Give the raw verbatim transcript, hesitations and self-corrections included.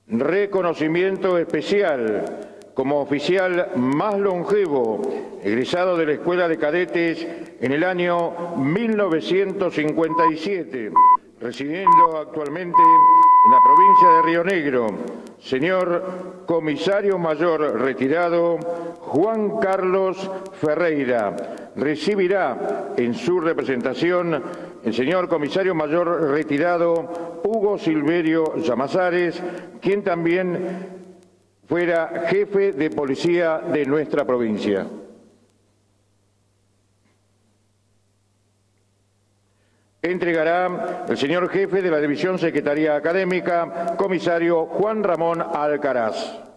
Reconocimiento especial como oficial más longevo, egresado de la Escuela de Cadetes en el año mil novecientos cincuenta y siete, residiendo actualmente en la provincia de Río Negro, señor Comisario Mayor retirado Juan Carlos Ferreira. Recibirá en su representación el señor Comisario Mayor retirado Hugo Silverio Llamazares, quien también fuera jefe de policía de nuestra provincia. Entregará el señor jefe de la División Secretaría Académica, Comisario Juan Ramón Alcaraz.